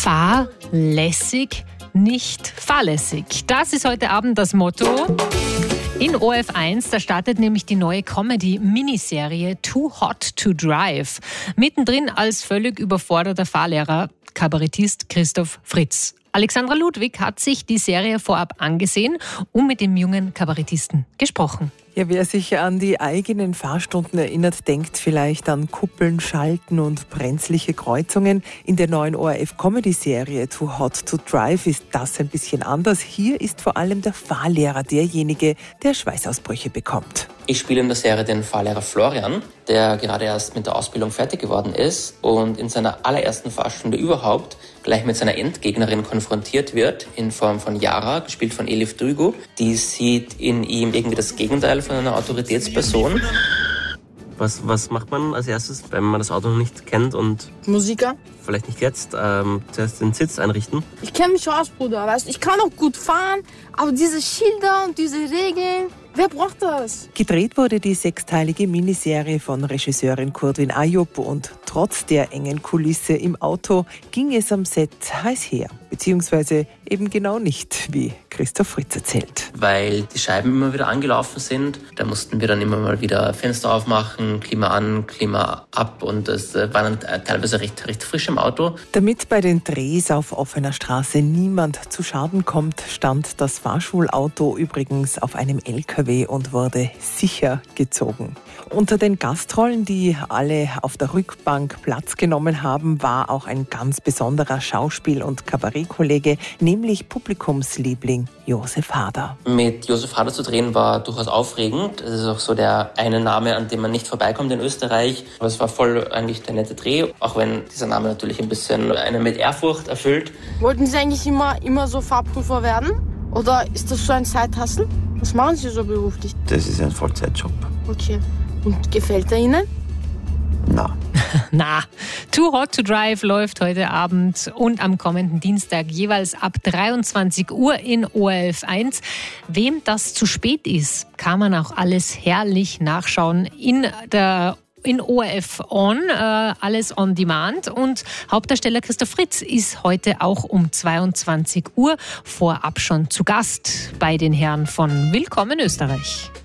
Fahrlässig, nicht fahrlässig. Das ist heute Abend das Motto. In ORF1, da startet nämlich die neue Comedy-Miniserie Too Hot to Drive. Mittendrin als völlig überforderter Fahrlehrer, Kabarettist Christoph Fritz. Alexandra Ludwig hat sich die Serie vorab angesehen und mit dem jungen Kabarettisten gesprochen. Ja, wer sich an die eigenen Fahrstunden erinnert, denkt vielleicht an Kuppeln, Schalten und brenzliche Kreuzungen. In der neuen ORF-Comedy-Serie Too Hot to Drive ist das ein bisschen anders. Hier ist vor allem der Fahrlehrer derjenige, der Schweißausbrüche bekommt. Ich spiele in der Serie den Fahrlehrer Florian, der gerade erst mit der Ausbildung fertig geworden ist und in seiner allerersten Fahrstunde überhaupt gleich mit seiner Endgegnerin konfrontiert wird, in Form von Yara, gespielt von Elif Duygu. Die sieht in ihm irgendwie das Gegenteil von einer Autoritätsperson. Was macht man als erstes, wenn man das Auto noch nicht kennt und Musiker? vielleicht nicht jetzt, zuerst den Sitz einrichten? Ich kenne mich aus, Bruder, weißt du? Ich kann auch gut fahren, aber diese Schilder und diese Regeln, wer braucht das? Gedreht wurde die sechsteilige Miniserie von Regisseurin Kurdwin Ayub und trotz der engen Kulisse im Auto ging es am Set heiß her. Beziehungsweise eben genau nicht, wie Christoph Fritz erzählt. Weil die Scheiben immer wieder angelaufen sind. Da mussten wir dann immer mal wieder Fenster aufmachen, Klima an, Klima ab und es war dann teilweise recht frisch im Auto. Damit bei den Drehs auf offener Straße niemand zu Schaden kommt, stand das Fahrschulauto übrigens auf einem LKW und wurde sicher gezogen. Unter den Gastrollen, die alle auf der Rückbank Platz genommen haben, war auch ein ganz besonderer Schauspiel- und Kabarettkollege, nämlich Publikumsliebling Josef Hader. Mit Josef Hader zu drehen war durchaus aufregend. Das ist auch so der eine Name, an dem man nicht vorbeikommt in Österreich. Aber es war voll eigentlich der nette Dreh, auch wenn dieser Name natürlich ein bisschen einen mit Ehrfurcht erfüllt. Wollten Sie eigentlich immer so Fahrprüfer werden? Oder ist das so ein Zeithassel? Was machen Sie so beruflich? Das ist ein Vollzeitjob. Okay. Und gefällt er Ihnen? Na, Too Hot to Drive läuft heute Abend und am kommenden Dienstag jeweils ab 23 Uhr in ORF1. Wem das zu spät ist, kann man auch alles herrlich nachschauen in ORF On, alles on demand. Und Hauptdarsteller Christoph Fritz ist heute auch um 22 Uhr vorab schon zu Gast bei den Herren von Willkommen Österreich.